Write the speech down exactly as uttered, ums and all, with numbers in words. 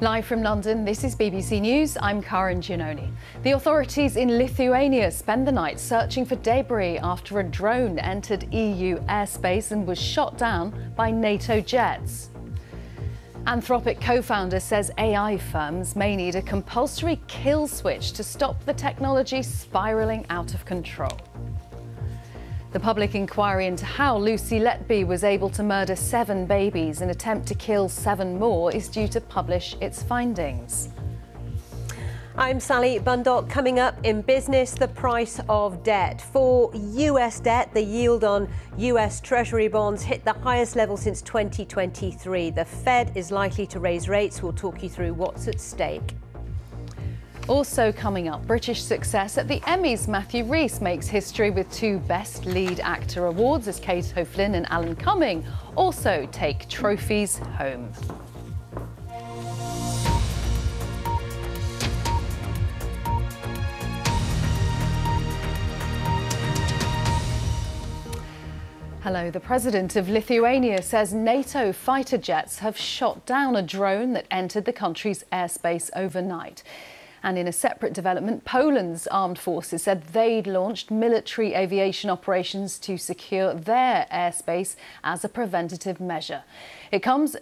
Live from London, this is B B C News. I'm Karen Giannoni. The authorities in Lithuania spend the night searching for debris after a drone entered E U airspace and was shot down by NATO jets. Anthropic co-founder says A I firms may need a compulsory kill switch to stop the technology spiralling out of control. The public inquiry into how Lucy Letby was able to murder seven babies and attempt to kill seven more is due to publish its findings. I'm Sally Bundock. Coming up in business, the price of debt. For U S debt, the yield on U S Treasury bonds hit the highest level since twenty twenty-three. The Fed is likely to raise rates. We'll talk you through what's at stake. Also coming up, British success at the Emmys. Matthew Rhys makes history with two Best Lead Actor awards as Kate O'Flynn and Alan Cumming also take trophies home. Hello. The president of Lithuania says NATO fighter jets have shot down a drone that entered the country's airspace overnight. And in a separate development, Poland's armed forces said they'd launched military aviation operations to secure their airspace as a preventative measure. It comes